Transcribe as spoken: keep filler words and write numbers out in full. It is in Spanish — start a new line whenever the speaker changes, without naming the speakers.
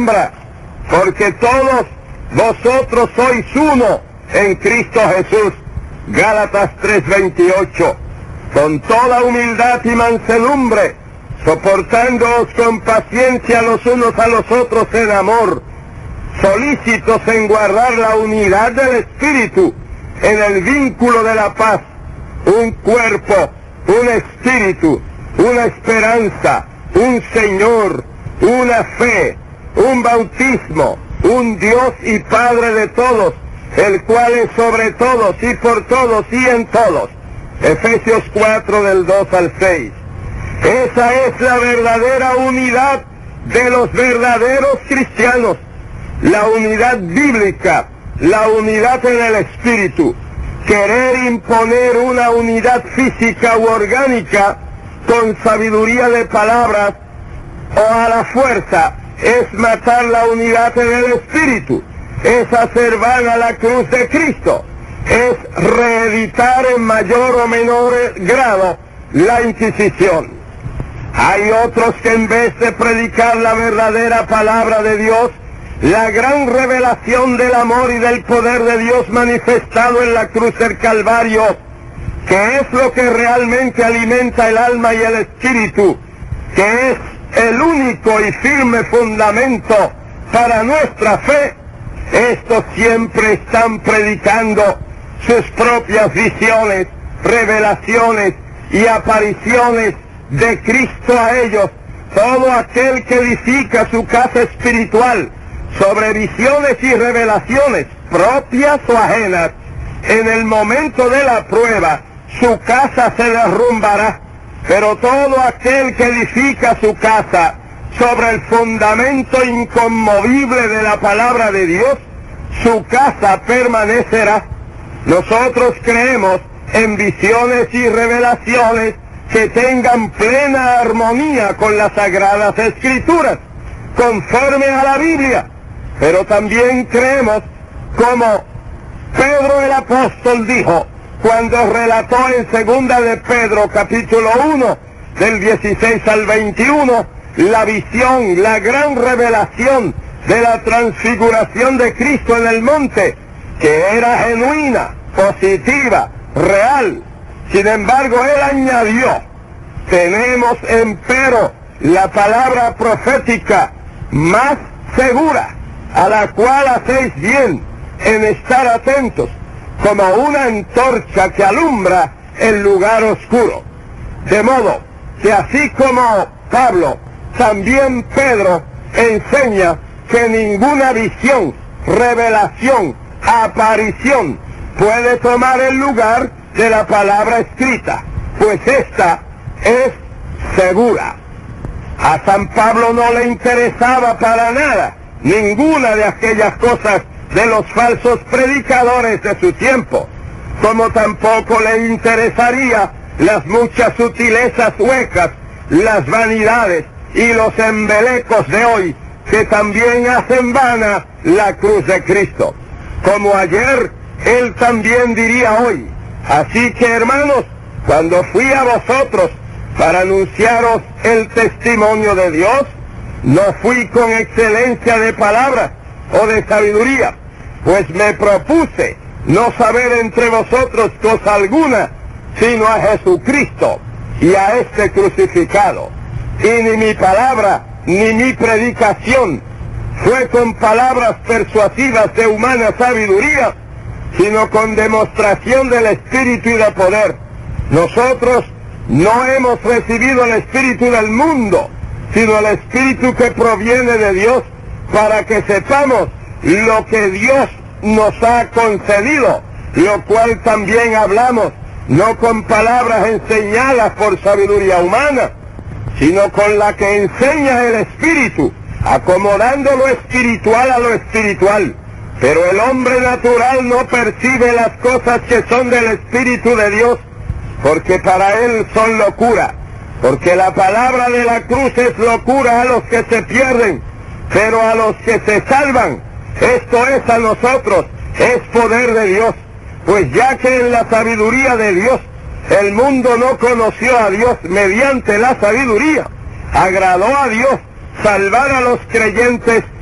sombra, porque todos vosotros sois uno en Cristo Jesús. Gálatas tres veintiocho. Con toda humildad y mansedumbre, soportándoos con paciencia los unos a los otros en amor, solícitos en guardar la unidad del Espíritu en el vínculo de la paz, un cuerpo, un espíritu, una esperanza, un Señor, una fe, un bautismo, un Dios y Padre de todos, el cual es sobre todos y por todos y en todos. Efesios cuatro del dos al seis. Esa es la verdadera unidad de los verdaderos cristianos, la unidad bíblica, la unidad en el Espíritu. Querer imponer una unidad física u orgánica con sabiduría de palabras o a la fuerza es matar la unidad en el Espíritu, es hacer vana la cruz de Cristo, es reeditar en mayor o menor grado la Inquisición. Hay otros que en vez de predicar la verdadera palabra de Dios, la gran revelación del amor y del poder de Dios manifestado en la cruz del Calvario, que es lo que realmente alimenta el alma y el espíritu, que es el único y firme fundamento para nuestra fe, estos siempre están predicando sus propias visiones, revelaciones y apariciones de Cristo a ellos. Todo aquel que edifica su casa espiritual sobre visiones y revelaciones propias o ajenas, en el momento de la prueba, su casa se derrumbará. Pero todo aquel que edifica su casa sobre el fundamento inconmovible de la palabra de Dios, su casa permanecerá. Nosotros creemos en visiones y revelaciones que tengan plena armonía con las Sagradas Escrituras, conforme a la Biblia. Pero también creemos, como Pedro el apóstol dijo, cuando relató en segunda de Pedro, capítulo uno, del dieciséis al veintiuno, la visión, la gran revelación de la transfiguración de Cristo en el monte, que era genuina, positiva, real. Sin embargo, él añadió, tenemos empero la palabra profética más segura, a la cual hacéis bien en estar atentos, como una antorcha que alumbra el lugar oscuro. De modo que así como Pablo, también Pedro enseña que ninguna visión, revelación, aparición puede tomar el lugar de la palabra escrita, pues esta es segura. A San Pablo no le interesaba para nada ninguna de aquellas cosas de los falsos predicadores de su tiempo, como tampoco le interesaría las muchas sutilezas huecas, las vanidades y los embelecos de hoy, que también hacen vana la cruz de Cristo. Como ayer, él también diría hoy. Así que, hermanos, cuando fui a vosotros para anunciaros el testimonio de Dios, no fui con excelencia de palabras o de sabiduría, pues me propuse no saber entre vosotros cosa alguna, sino a Jesucristo y a este crucificado. Y ni mi palabra, ni mi predicación fue con palabras persuasivas de humana sabiduría, sino con demostración del Espíritu y de poder. Nosotros no hemos recibido el Espíritu del mundo, sino el Espíritu que proviene de Dios, para que sepamos lo que Dios nos ha concedido, lo cual también hablamos, no con palabras enseñadas por sabiduría humana, sino con la que enseña el Espíritu, acomodando lo espiritual a lo espiritual. Pero el hombre natural no percibe las cosas que son del Espíritu de Dios, porque para él son locura, porque la palabra de la cruz es locura a los que se pierden, pero a los que se salvan, esto es a nosotros, es poder de Dios. Pues ya que en la sabiduría de Dios el mundo no conoció a Dios mediante la sabiduría, agradó a Dios salvar a los creyentes